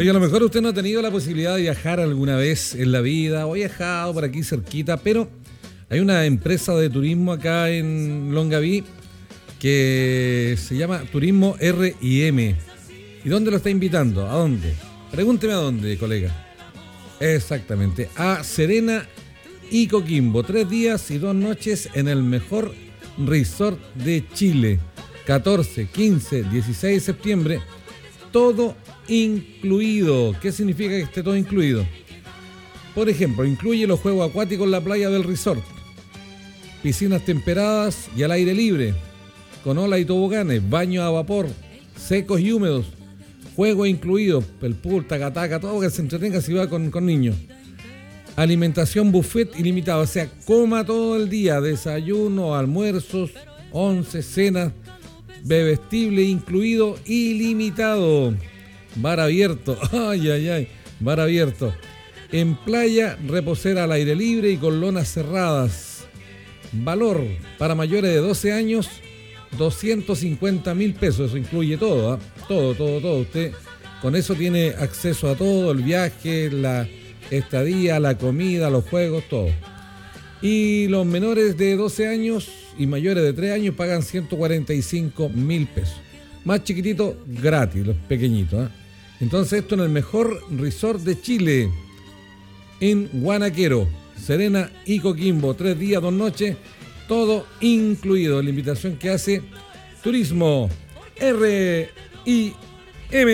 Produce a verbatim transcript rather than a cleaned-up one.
Oye, a lo mejor usted no ha tenido la posibilidad de viajar alguna vez en la vida o ha viajado por aquí cerquita, pero hay una empresa de turismo acá en Longaví que se llama Turismo R y M. ¿Y dónde lo está invitando? ¿A dónde? Pregúnteme a dónde, colega. Exactamente, a Serena y Coquimbo. Tres días y dos noches en el mejor resort de Chile. catorce, quince, dieciséis de septiembre. Todo incluido. ¿Qué significa que esté todo incluido? Por ejemplo, incluye los juegos acuáticos en la playa del resort, piscinas temperadas y al aire libre, con olas y toboganes, baños a vapor, secos y húmedos, juegos incluidos, el pool, tacataca, todo que se entretenga si va con, con niños. Alimentación buffet ilimitado, o sea, coma todo el día, desayuno, almuerzos, once, cenas, bebestible incluido, ilimitado. Bar abierto, ay, ay, ay, bar abierto. En playa, reposera al aire libre y con lonas cerradas. Valor para mayores de doce años, doscientos cincuenta mil pesos, eso incluye todo, ¿eh? todo, todo, todo. Usted con eso tiene acceso a todo, el viaje, la estadía, la comida, los juegos, todo. Y los menores de doce años y mayores de tres años pagan ciento cuarenta y cinco mil pesos. Más chiquititos, gratis, los pequeñitos, ¿eh? Entonces esto en el mejor resort de Chile, en Guanaquero, Serena y Coquimbo. Tres días, dos noches, todo incluido. La invitación que hace Turismo R I